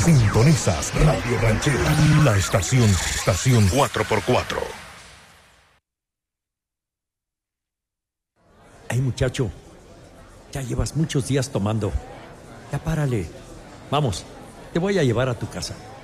Sintonizas Radio Ranchera, la estación 4x4. Hey, muchacho, ya llevas muchos días tomando. Ya párale. Vamos, te voy a llevar a tu casa.